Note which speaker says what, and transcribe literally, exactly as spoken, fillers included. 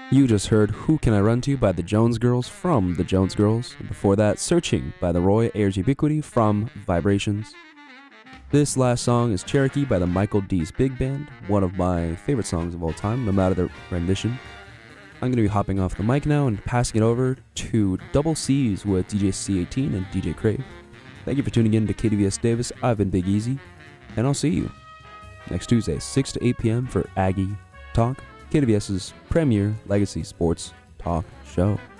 Speaker 1: You just heard Who Can I Run To by the Jones Girls from the Jones Girls. And before that, Searching by the Roy Ayers Ubiquity from Vibrations. This last song is Cherokee by the Michael D's Big Band, one of my favorite songs of all time, no matter the rendition. I'm going to be hopping off the mic now and passing it over to Double C's with D J C eighteen and D J Crave. Thank you for tuning in to K D V S Davis. I've been Big Easy, and I'll see you next Tuesday, six to eight p.m. for Aggie Talk, K D V S's premier legacy sports talk show.